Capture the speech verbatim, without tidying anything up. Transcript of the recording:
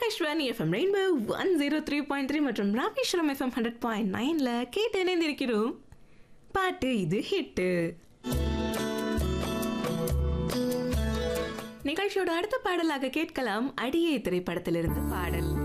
Akashvani FM rainbow one zero three point three மற்றும் Rameswaram FM hundred point நைன்ல கேட்டு இணைந்திருக்கிறோம். பாட்டு இது ஹிட்டு. நிகழ்ச்சியோட அடுத்த பாடலாக கேட்கலாம் அடியே திரைப்படத்திலிருந்து பாடல்.